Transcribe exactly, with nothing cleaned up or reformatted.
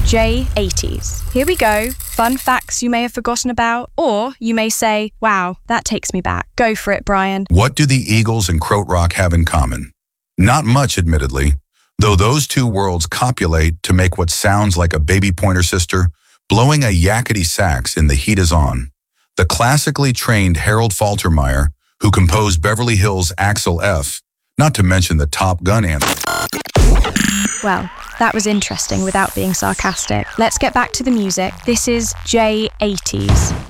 J eighties. Here we go. Fun facts you may have forgotten about, or you may say, wow, that takes me back. Go for it, Brian. What do the Eagles and Krautrock have in common? Not much, admittedly, though those two worlds copulate to make what sounds like a baby pointer sister blowing a yakety sax in The Heat Is On. The classically trained Harold Faltermeyer, who composed Beverly Hills Axel F, not to mention the Top Gun anthem. Well, that was interesting without being sarcastic. Let's get back to the music. This is J eighties.